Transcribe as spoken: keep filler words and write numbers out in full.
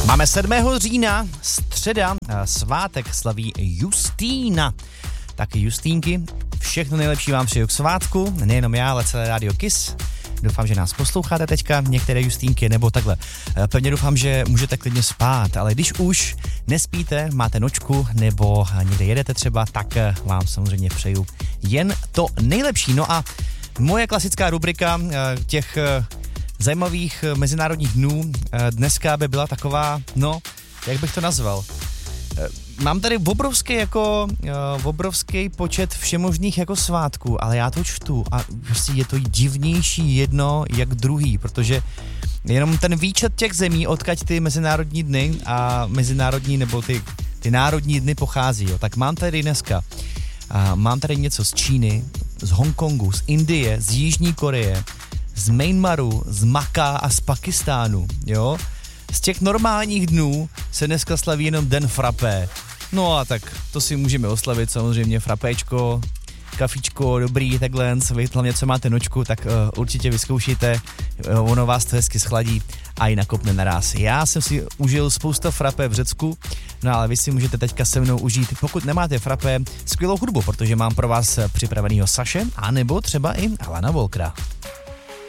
Máme sedmého října, středa, svátek slaví Justína. Tak Justínky, všechno nejlepší vám přeju k svátku, nejenom já, ale celé rádio Kiss. Doufám, že nás posloucháte teďka, některé Justínky, nebo takhle. Pevně doufám, že můžete klidně spát, ale když už nespíte, máte nočku, nebo někde jedete třeba, tak vám samozřejmě přeju jen to nejlepší. No a moje klasická rubrika těch zajímavých mezinárodních dnů dneska by byla taková, no, jak bych to nazval? Mám tady obrovský jako, obrovský počet všemožných jako svátků, ale já to čtu a prostě je to divnější jedno jak druhý, protože jenom ten výčet těch zemí, odkud ty mezinárodní dny a mezinárodní nebo ty, ty národní dny pochází, jo. Tak mám tady dneska, mám tady něco z Číny, z Hongkongu, z Indie, z Jižní Koreje, z Myanmaru, z Maka a z Pakistánu, jo. Z těch normálních dnů se dneska slaví jenom den frappé. No a tak to si můžeme oslavit samozřejmě frappéčko, kafičko, dobrý, takhle, vy hlavně co máte nočku, tak uh, určitě vyzkoušejte, uh, ono vás to hezky schladí a i nakopne naraz. Já jsem si užil spousta frappé v Řecku, no ale vy si můžete teďka se mnou užít, pokud nemáte frappé, skvělou hudbu, protože mám pro vás připravenýho Saše, anebo třeba i Alana Walkera.